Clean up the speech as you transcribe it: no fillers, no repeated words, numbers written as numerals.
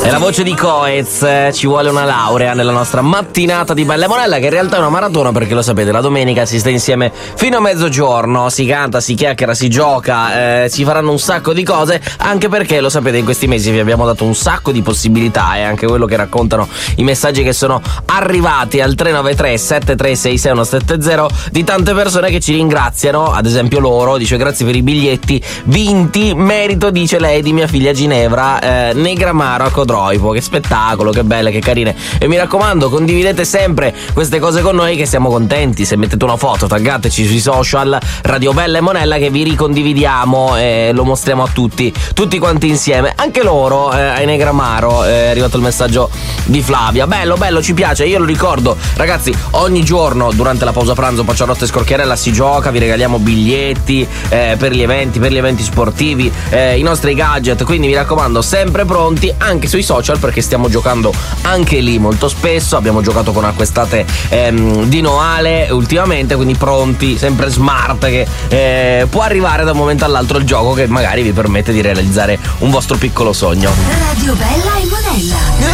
È la voce di Coez, ci vuole una laurea nella nostra mattinata di Bella e Monella, che in realtà è una maratona perché lo sapete, la domenica si sta insieme fino a mezzogiorno, si canta, si chiacchiera, si gioca, si faranno un sacco di cose, anche perché lo sapete in questi mesi vi abbiamo dato un sacco di possibilità, anche quello che raccontano i messaggi che sono arrivati al 393 7366 170 di tante persone che ci ringraziano, ad esempio loro, dice grazie per i biglietti vinti, merito, dice lei, di mia figlia Ginevra, Negramaro a Codroipo. Che spettacolo, che belle, che carine. E mi raccomando, condividete sempre queste cose con noi che siamo contenti. Se mettete una foto, taggateci sui social Radio Bella e Monella che vi ricondividiamo e lo mostriamo a tutti quanti insieme, anche loro. Ai Negramaro è arrivato il messaggio di Flavia, bello, ci piace. Io lo ricordo, ragazzi, ogni giorno durante la pausa pranzo Pacciarotta e Scorchiarella si gioca, vi regaliamo biglietti per gli eventi sportivi, i nostri gadget, quindi mi raccomando, sempre pronti anche sui social, perché stiamo giocando anche lì molto spesso. Abbiamo giocato con Acquestate di Noale ultimamente, quindi pronti, sempre smart, che può arrivare da un momento all'altro il gioco che magari vi permette di realizzare un vostro piccolo sogno. Radio Bella e Monella.